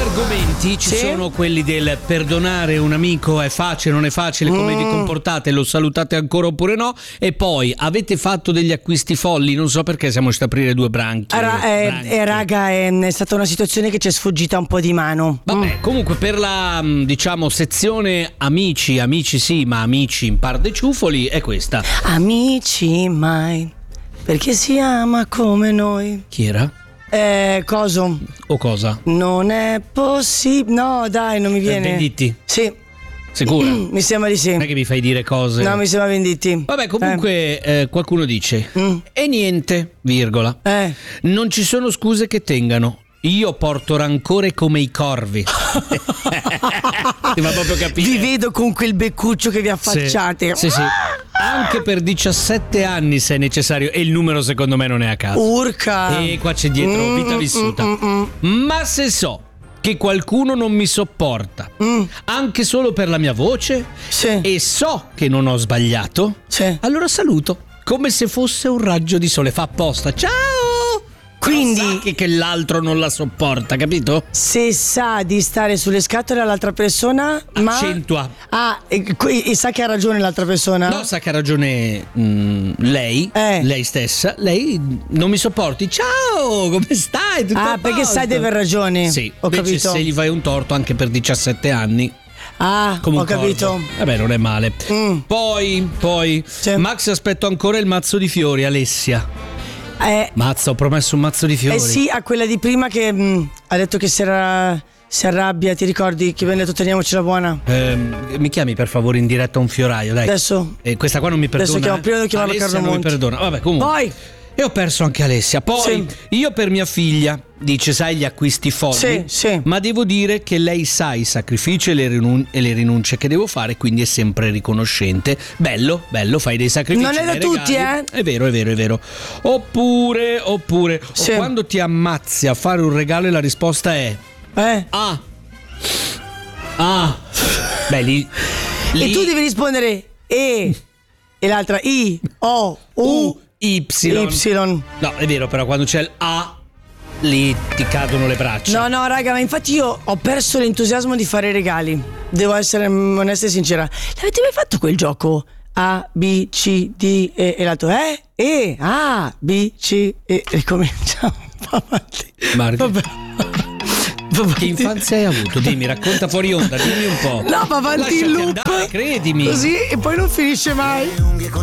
argomenti ci sono quelli del perdonare un amico è facile, non è facile, come vi comportate, lo salutate ancora oppure no, e poi avete fatto degli acquisti folli, non so perché siamo riusciti a aprire due branchi. Raga, è stata una situazione che ci è sfuggita un po' di mano. Vabbè, comunque per la sezione amici sì, ma amici in par de ciufoli è questa. Amici mai, perché si ama come noi. Chi era? Coso? O cosa? Non è possibile. No, dai, non mi viene. Venditti? Sì. Sicura? Mi sembra di sì. Non è che mi fai dire cose. No, mi sembra Venditti. Vabbè, comunque qualcuno dice e niente, virgola. Non ci sono scuse che tengano. Io porto rancore come i corvi. Ti va proprio capire. Vi vedo con quel beccuccio che vi affacciate. Sì. Anche per 17 anni se è necessario. E il numero secondo me non è a caso. Urca. E qua c'è dietro vita vissuta. Ma se so che qualcuno non mi sopporta anche solo per la mia voce, e so che non ho sbagliato, allora saluto come se fosse un raggio di sole. Fa apposta. Ciao. Quindi che l'altro non la sopporta, capito? Se sa di stare sulle scatole all'altra persona, accentua. E sa che ha ragione l'altra persona? No, sa che ha ragione lei stessa. Lei non mi sopporti. Ciao, come stai? Tutto a perché posto? sai di aver ragione. Sì, ho invece capito. se gli fai un torto anche per 17 anni. Ho capito. Vabbè, non è male. Poi Max, aspetto ancora il mazzo di fiori, Alessia. Mazza, ho promesso un mazzo di fiori. Sì, a quella di prima che ha detto che si arrabbia, ti ricordi che abbiamo detto teniamocela buona? Mi chiami per favore in diretta un fioraio, dai. Adesso? Questa qua non mi perdona. Adesso prima devo chiamarlo Alessia Carlo non Monti. mi perdona. Vabbè, comunque. Poi E ho perso anche Alessia. Poi io per mia figlia, dice, sai gli acquisti folli, ma devo dire che lei sa i sacrifici e le rinunce che devo fare, quindi è sempre riconoscente. Bello, fai dei sacrifici. Non è da tutti, È vero. Oppure quando ti ammazzi a fare un regalo e la risposta è beh, lì e tu devi rispondere e l'altra I O U Y. No, è vero, però quando c'è il A lì ti cadono le braccia. No, raga, ma infatti io ho perso l'entusiasmo di fare i regali. Devo essere onesta e sincera. L'avete mai fatto quel gioco? A, B, C, D, E l'altro E, A, B, C, E cominciamo. Marco, che infanzia hai avuto? Dimmi, racconta fuori onda, dimmi un po'. No, va avanti in loop. Andare, credimi. Così e poi non finisce mai.